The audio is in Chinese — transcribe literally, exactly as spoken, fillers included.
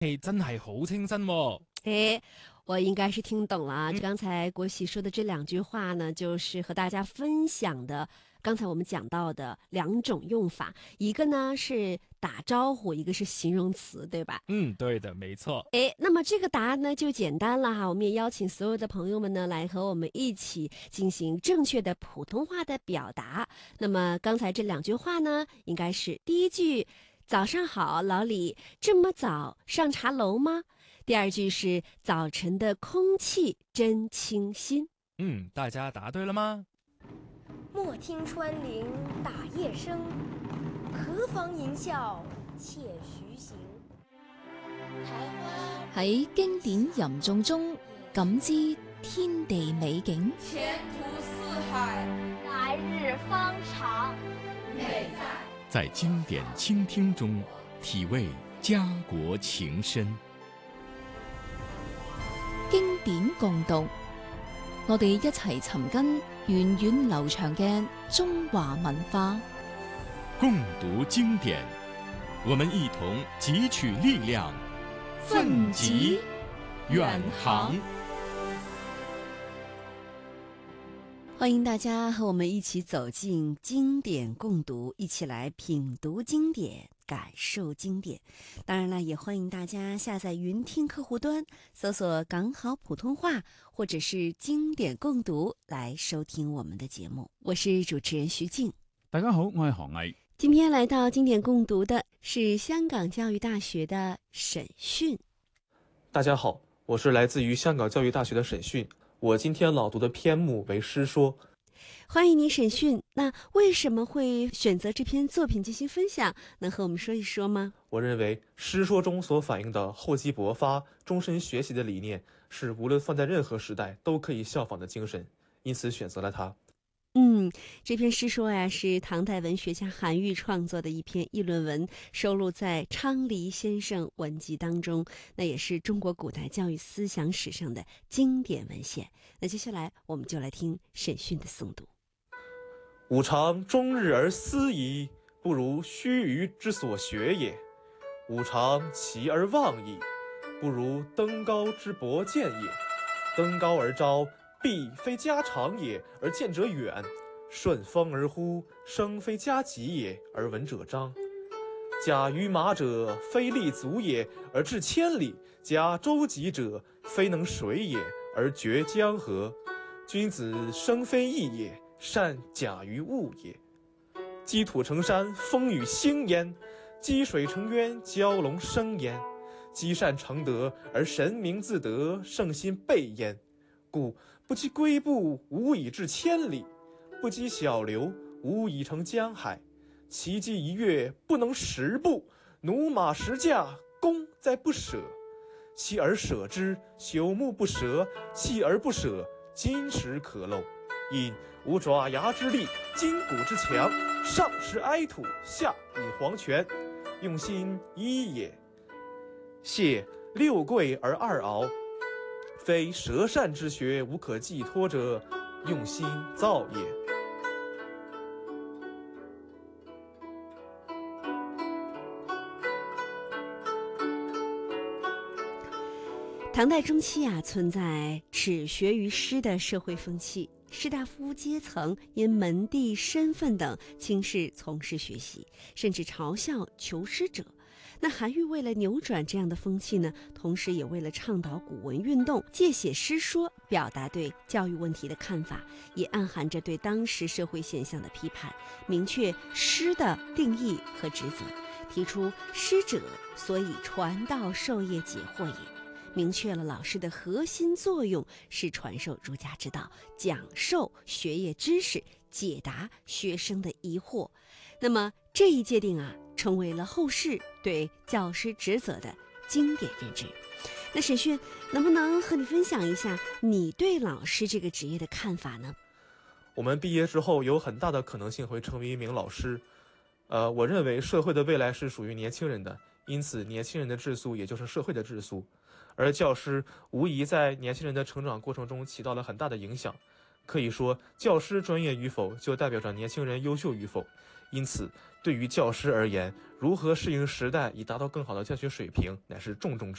氣真係好清新喎。 哎，我应该是听懂了啊！ 嗯刚才国喜说的这两句话呢，就是和大家分享的刚才我们讲到的两种用法，一个呢是打招呼，一个是形容词，对吧？ 嗯，对的，没错。 哎，那么这个答案呢就简单了哈，我们也邀请所有的朋友们呢来和我们一起进行正确的普通话的表达。那么刚才这两句话呢，应该是第一句：早上好，老李，这么早上茶楼吗？第二句是早晨的空气真清新。 嗯，大家答对了吗？ 莫听穿林打叶声，何妨吟啸且徐行。 喺經典吟誦中感知天地美景， 前途似海， 来日方长。 美在在经典倾聽中體味家國情深。 經典共讀，我哋一齊尋根源遠流長嘅中華文化。 共讀經典，我們一同汲取力量，奮楫遠航。 欢迎大家和我们一起走进经典共读，一起来品读经典，感受经典。当然了，也欢迎大家下载云听客户端，搜索港好普通话或者是经典共读来收听我们的节目。我是主持人徐静。 大家好，我係何毅。 今天来到经典共读的是香港教育大学的沈迅。 大家好，我是来自于香港教育大学的沈迅。我今天朗读的篇目为《诗说》。 欢迎你，沈迅。那为什么会选择这篇作品进行分享？能和我们说一说吗？ 我认为《诗说》中所反映的厚积薄发、终身学习的理念，是无论放在任何时代都可以效仿的精神，因此选择了它。 嗯，这篇诗说呀，是唐代文学家韩愈创作的一篇议论文，收录在《昌黎先生文集》当中，那也是中国古代教育思想史上的经典文献。那接下来我们就来听沈迅的诵读。 吾常终日而思矣，不如须臾之所学也；吾常齐而望矣，不如登高之博见也。登高而招，必非家长也，而见者远；顺风而呼，声非家己也，而闻者彰。驾于马者，非立足也，而致千里；驾舟楫者，非能水也，而绝江河。君子生非异也，善假于物也。积土成山，风雨兴焉；积水成渊，蛟龙生焉。积善成德，而神明自得，圣心备焉。故不积跬步，无以至千里；不积小流，无以成江海。其积一跃，不能十步；驽马十驾，功在不舍。锲而舍之，朽木不折；锲而不舍，金石可镂。因无爪牙之力，筋骨之强，上施哀土，下以黄泉，用心一也。谢六跪而二螯，非舌善之学无可寄托者，用心造也。 唐代中期啊，存在耻学于诗的社会风气，士大夫阶层因门第、身份等轻视从事学习，甚至嘲笑求师者。那韩愈为了扭转这样的风气呢，同时也为了倡导古文运动，借写诗说，表达对教育问题的看法，也暗含着对当时社会现象的批判，明确诗的定义和职责，提出师者，所以传道授业解惑也。明确了老师的核心作用是传授儒家之道，讲授学业知识，解答学生的疑惑。那么这一界定啊，成为了后世对教师职责的经典认知。那沈迅，能不能和你分享一下你对老师这个职业的看法呢？ 我们毕业之后有很大的可能性会成为一名老师。呃，我认为社会的未来是属于年轻人的，因此年轻人的质素也就是社会的质素。而教师无疑在年轻人的成长过程中起到了很大的影响。可以说，教师专业与否就代表着年轻人优秀与否， 因此，对于教师而言，如何适应时代以达到更好的教学水平，乃是重中之重。